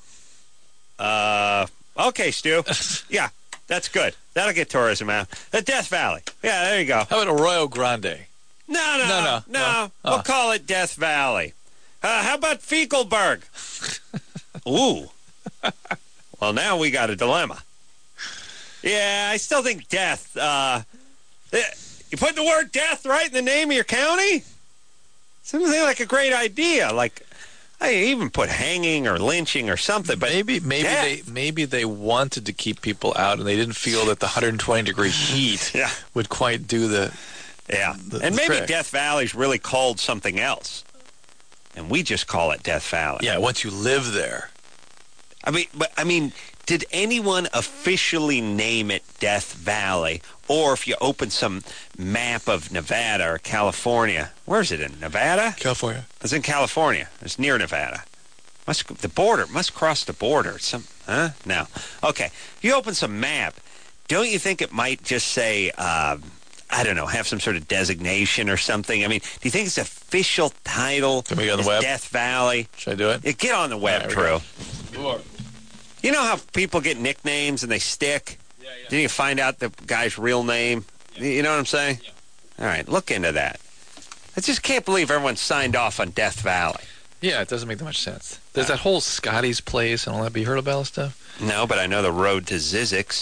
Okay, Stu. Yeah, that's good. That'll get tourism out. The Death Valley. Yeah, there you go. How about Arroyo Grande? No. We'll call it Death Valley. How about Fecalberg? Ooh. Well, now we got a dilemma. Yeah, I still think death. You put the word death right in the name of your county? Seems like a great idea. Like, I even put hanging or lynching or something. But maybe they wanted to keep people out, and they didn't feel that the 120-degree heat would quite do the. Yeah, and maybe trick. Death Valley's really called something else, and we just call it Death Valley. Yeah, once you live there. I mean, did anyone officially name it Death Valley? Or if you open some map of Nevada or California, where is it in Nevada? California. It's in California. It's near Nevada. Must cross the border. No. Okay. If you open some map, don't you think it might just say, I don't know, have some sort of designation or something? I mean, do you think its official title Can we get on the is web? Death Valley? Should I do it? Yeah, get on the web, Right, Drew. Sure. You know how people get nicknames and they stick? Yeah. Then you find out the guy's real name? Yeah. You know what I'm saying? Yeah. All right, look into that. I just can't believe everyone signed off on Death Valley. Yeah, it doesn't make that much sense. There's that whole Scotty's Place and all that. Have you heard about that stuff? No, but I know the road to Zizix.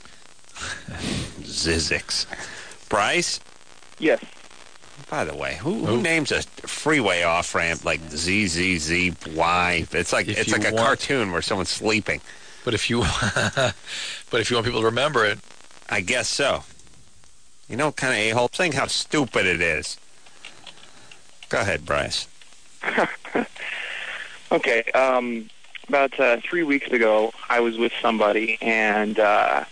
Zizix. Bryce? Yes. By the way, who names a freeway off-ramp like ZZZY? It's like a cartoon where someone's sleeping. But if you want people to remember it, I guess so. You know, kind of a-hole. Saying how stupid it is. Go ahead, Bryce. Okay. About 3 weeks ago, I was with somebody, and about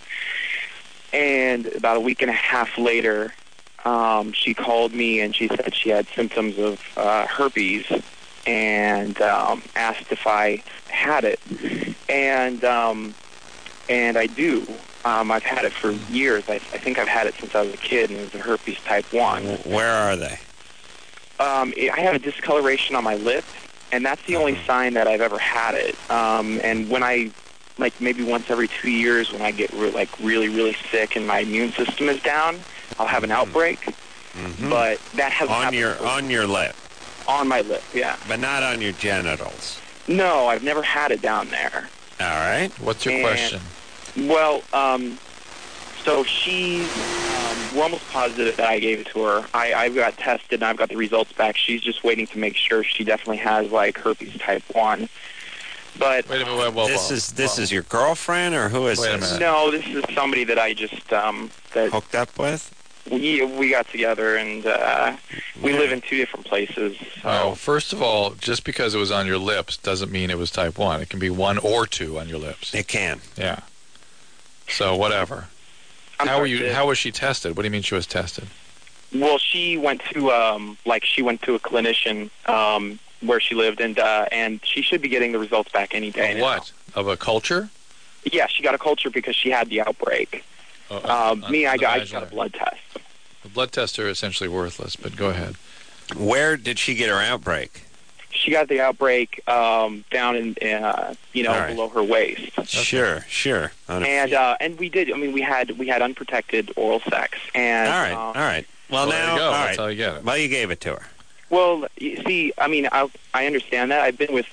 a week and a half later, she called me and she said she had symptoms of herpes, and asked if I had it, and I do. I've had it for years. I think I've had it since I was a kid, and it was a herpes type 1. Where are they? I have a discoloration on my lip, and that's the only sign that I've ever had it. And when I, maybe once every 2 years, when I get really, really sick and my immune system is down, I'll have an outbreak. Mm-hmm. But that hasn't happened. On your lip? On my lip, yeah. But not on your genitals? No, I've never had it down there. All right. What's your question? Well, so she's, we're almost positive that I gave it to her. I've got tested and I've got the results back. She's just waiting to make sure she definitely has, herpes type 1. But wait a minute, this is your girlfriend, or who is this? Wait a minute. No, this is somebody that I just, that hooked up with? We got together, and we live in 2 different places. So. Oh, first of all, just because it was on your lips doesn't mean it was type 1. It can be 1 or 2 on your lips. It can. Yeah. So whatever. How was she tested? What do you mean she was tested? Well, she went to she went to a clinician where she lived, and she should be getting the results back any day. Of what? Of a culture? Yeah, she got a culture because she had the outbreak. I got a blood test. The blood tests are essentially worthless, but go ahead. Where did she get her outbreak? She got the outbreak down in, right. below her waist. Sure. And we did. I mean, we had unprotected oral sex. And all right. Well, there now, you go. all That's right. how you get it. Well, you gave it to her. Well, you see, I mean, I understand that. I've been with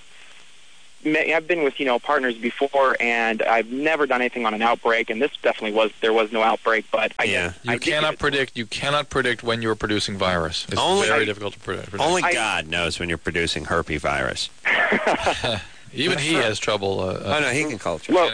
partners before, and I've never done anything on an outbreak. And this definitely there was no outbreak, but You cannot predict when you're producing virus. It's very difficult to predict. Only God knows when you're producing herpesvirus. Even he has trouble. No, he can culture. Well,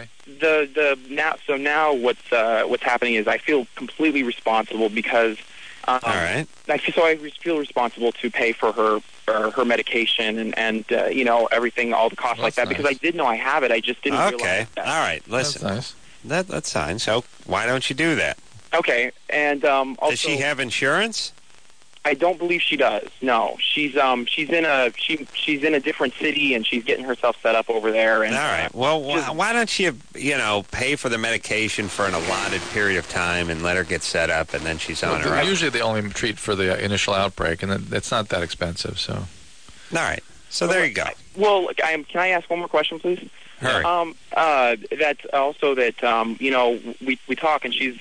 now what's happening is I feel completely responsible because all right. I feel responsible to pay for her medication and everything, all the costs like that, nice. because I did know I have it. I just didn't realize that. All right. Listen. That's nice. That's fine. So why don't you do that? Okay, and also, does she have insurance? I don't believe she does. No, she's in a different city, and she's getting herself set up over there. And all right. Well, why don't you pay for the medication for an allotted period of time and let her get set up, and then she's on her own. Usually they only treat for the initial outbreak, and it's not that expensive. So. All right. So there you go. Well, can I ask one more question, please? Hurry. That's also that we talk, and she's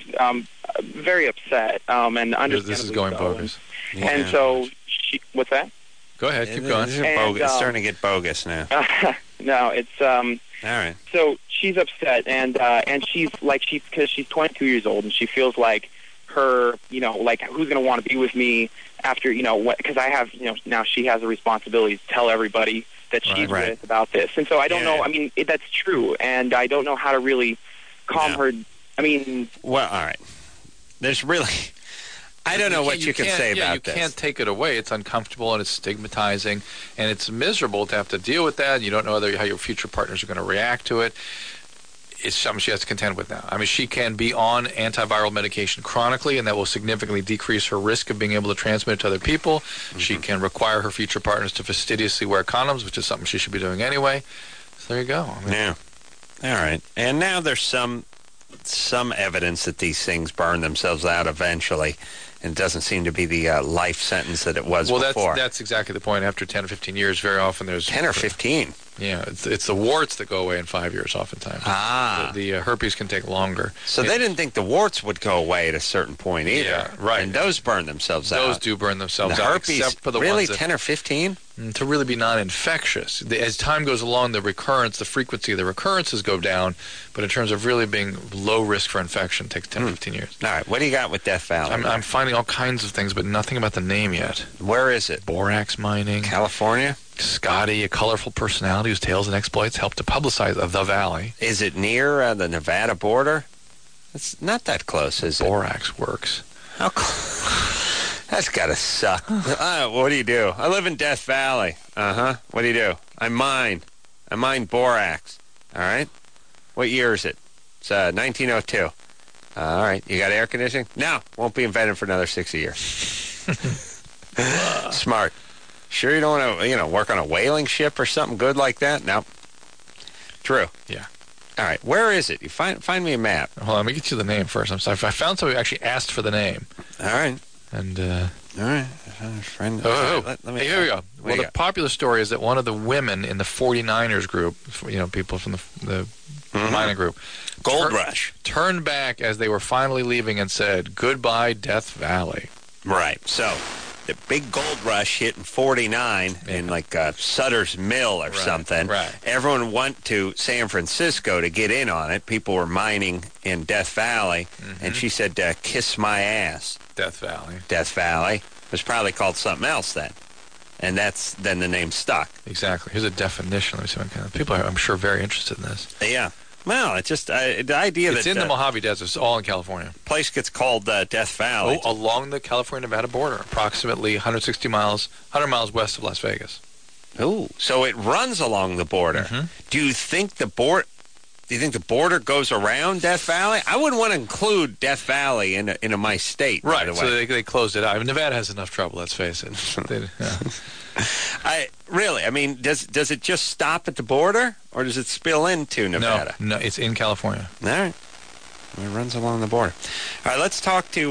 very upset, and understandably this is going so. bogus. Yeah. And so what's that? Go ahead, keep going. It's starting to get bogus now. No, it's all right. So she's upset, and she's because she's 22 years old, and she feels like her, like who's going to want to be with me after, because I have, now she has a responsibility to tell everybody that she's with about this, and so I don't know. I mean, that's true, and I don't know how to really calm her. I mean, well, all right. There's really. I don't know what you can say about this. You can't take it away. It's uncomfortable and it's stigmatizing, and it's miserable to have to deal with that. You don't know how your future partners are going to react to it. It's something she has to contend with now. I mean, she can be on antiviral medication chronically, and that will significantly decrease her risk of being able to transmit it to other people. Mm-hmm. She can require her future partners to fastidiously wear condoms, which is something she should be doing anyway. So there you go. Yeah. All right. And now there's some evidence that these things burn themselves out eventually. And it doesn't seem to be the life sentence that it was before. Well, that's exactly the point. After 10 or 15 years, very often there's... 10 or 15? Yeah, it's the warts that go away in 5 years oftentimes. The herpes can take longer. So they didn't think the warts would go away at a certain point either. Yeah, right. And those burn themselves out. Those do burn themselves out. Herpes, except for the really, ones that, 10 or 15? To really be non-infectious. As time goes along, the frequency of the recurrences go down, but in terms of really being low risk for infection, it takes 10 or 15 years. All right, what do you got with Death Valley? I'm finding all kinds of things, but nothing about the name yet. Where is it? Borax mining. California? Scotty, a colorful personality whose tales and exploits help to publicize the valley. Is it near the Nevada border? It's not that close, is it? Borax works. How That's got to suck. What do you do? I live in Death Valley. What do you do? I mine borax. All right? What year is it? It's 1902. All right. You got air conditioning? No. Won't be invented for another 60 years. Smart. Sure you don't want to, work on a whaling ship or something good like that? No. True. Yeah. All right. Where is it? You find me a map. Hold on, let me get you the name first. I'm sorry. I found somebody who actually asked for the name. All right. And, all right. Friend. Let me, hey, here we go. Well, the popular story is that one of the women in the 49ers group, people from the mining group, Gold Rush, turned back as they were finally leaving and said, "Goodbye, Death Valley." Right. So the big gold rush hit in 49 in like Sutter's Mill or something. Right. Everyone went to San Francisco to get in on it. People were mining in Death Valley. And she said, kiss my ass. Death Valley. Death Valley. It was probably called something else then. And then the name stuck. Exactly. Here's a definition. Let me see what kind of people are, I'm sure, very interested in this. Yeah. Well, it's just the idea it's that... in the Mojave Desert. It's all in California. Place gets called Death Valley. Oh, along the California-Nevada border, approximately 100 miles west of Las Vegas. Oh, so it runs along the border. Do you think the border goes around Death Valley? I wouldn't want to include Death Valley in my state. Right, by the so way. they closed it out. I mean, Nevada has enough trouble, let's face it. I mean, does it just stop at the border, or does it spill into Nevada? No, it's in California. All right. It runs along the border. All right, let's talk to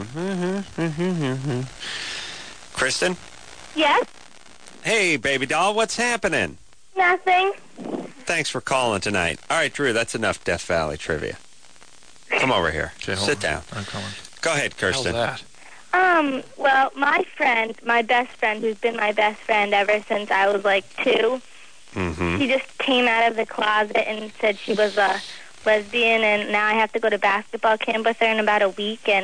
Kristen. Yes? Hey, baby doll, what's happening? Nothing. Thanks for calling tonight. All right, Drew, that's enough Death Valley trivia. Come over here. Okay, hold Sit on. down. I'm coming. Go ahead, Kirsten. How's that? Well, my friend, my best friend, who's been my best friend ever since I was like 2, she just came out of the closet and said she was a lesbian, and now I have to go to basketball camp with her in about a week, and